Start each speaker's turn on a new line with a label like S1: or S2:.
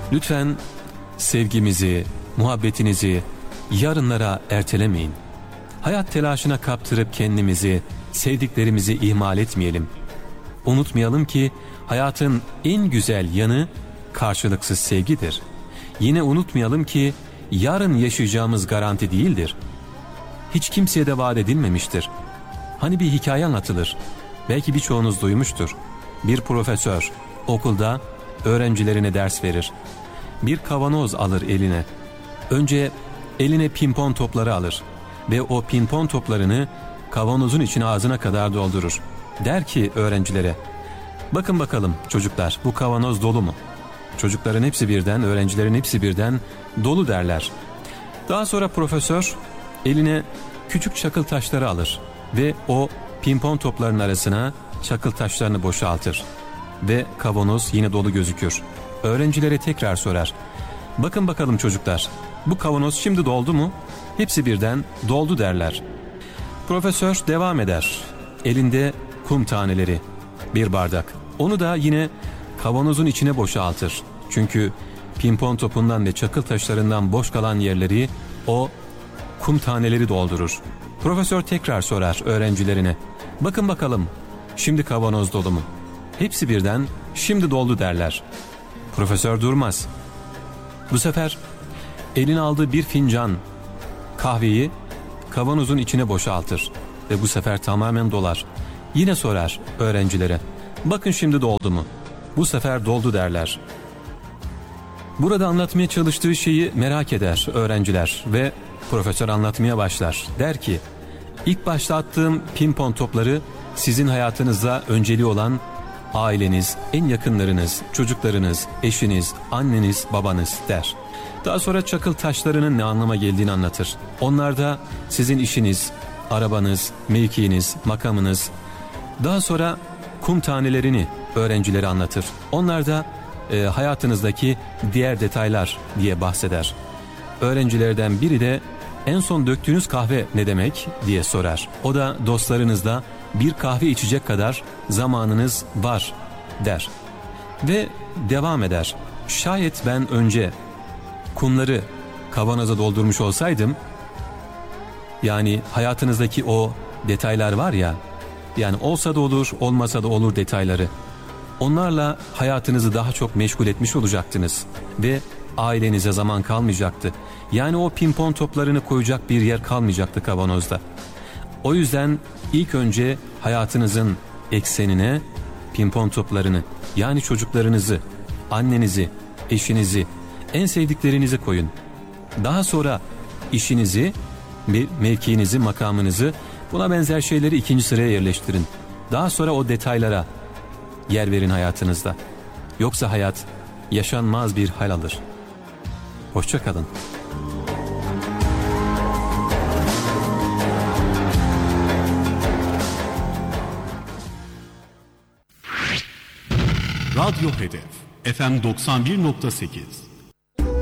S1: Lütfen sevgimizi, muhabbetinizi yarınlara ertelemeyin. Hayat telaşına kaptırıp kendimizi, sevdiklerimizi ihmal etmeyelim. Unutmayalım ki hayatın en güzel yanı karşılıksız sevgidir. Yine unutmayalım ki yarın yaşayacağımız garanti değildir. Hiç kimseye de vaat edilmemiştir. Hani bir hikaye anlatılır. Belki birçoğunuz duymuştur. Bir profesör okulda öğrencilerine ders verir. Bir kavanoz alır eline. Önce eline pimpon topları alır ve o pimpon toplarını kavanozun içine ağzına kadar doldurur. Der ki öğrencilere, bakın bakalım çocuklar, bu kavanoz dolu mu? Çocukların hepsi birden, öğrencilerin hepsi birden dolu derler. Daha sonra profesör eline küçük çakıl taşları alır ve o pimpon toplarının arasına çakıl taşlarını boşaltır. Ve kavanoz yine dolu gözükür. Öğrencilere tekrar sorar. Bakın bakalım çocuklar, bu kavanoz şimdi doldu mu? Hepsi birden doldu derler. Profesör devam eder. Elinde kum taneleri, bir bardak. Onu da yine kavanozun içine boşaltır. Çünkü pimpon topundan ve çakıl taşlarından boş kalan yerleri o kum taneleri doldurur. Profesör tekrar sorar öğrencilerine. Bakın bakalım, şimdi kavanoz dolu mu? Hepsi birden şimdi doldu derler. Profesör durmaz. Bu sefer eline aldığı bir fincan kahveyi kavanozun içine boşaltır ve bu sefer tamamen dolar. Yine sorar öğrencilere. Bakın şimdi doldu mu? Bu sefer doldu derler. Burada anlatmaya çalıştığı şeyi merak eder öğrenciler ve profesör anlatmaya başlar. Der ki, ilk başta attığım pimpon topları sizin hayatınızda önceliği olan aileniz, en yakınlarınız, çocuklarınız, eşiniz, anneniz, babanız der. Daha sonra çakıl taşlarının ne anlama geldiğini anlatır. Onlar da sizin işiniz, arabanız, mevkiiniz, makamınız. Daha sonra kum tanelerini öğrencilere anlatır. Onlar da hayatınızdaki diğer detaylar diye bahseder. Öğrencilerden biri de en son döktüğünüz kahve ne demek diye sorar. O da dostlarınızla bir kahve içecek kadar zamanınız var der. Ve devam eder. Şayet ben önce kumları kavanoza doldurmuş olsaydım, yani hayatınızdaki o detaylar var ya, yani olsa da olur olmasa da olur detayları, onlarla hayatınızı daha çok meşgul etmiş olacaktınız ve ailenize zaman kalmayacaktı. Yani o pimpon toplarını koyacak bir yer kalmayacaktı kavanozda. O yüzden ilk önce hayatınızın eksenine pimpon toplarını, yani çocuklarınızı, annenizi, eşinizi, en sevdiklerinizi koyun. Daha sonra işinizi, mevkiinizi, makamınızı, buna benzer şeyleri ikinci sıraya yerleştirin. Daha sonra o detaylara yer verin hayatınızda. Yoksa hayat yaşanmaz bir hal alır. Hoşça kalın.
S2: Radyo Hedef FM 91.8